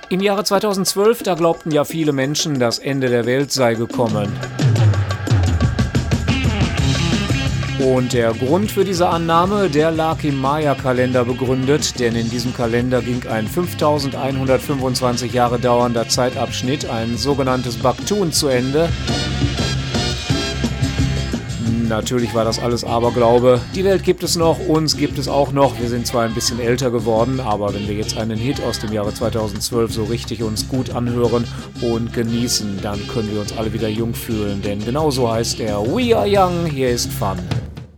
Im Jahre 2012, da glaubten ja viele Menschen, das Ende der Welt sei gekommen. Und der Grund für diese Annahme, der lag im Maya-Kalender begründet, denn in diesem Kalender ging ein 5125 Jahre dauernder Zeitabschnitt, ein sogenanntes Baktun, zu Ende. Natürlich war das alles Aberglaube. Die Welt gibt es noch, uns gibt es auch noch. Wir sind zwar ein bisschen älter geworden, aber wenn wir jetzt einen Hit aus dem Jahre 2012 so richtig uns gut anhören und genießen, dann können wir uns alle wieder jung fühlen. Denn genau so heißt er: We are young, hier ist Fun.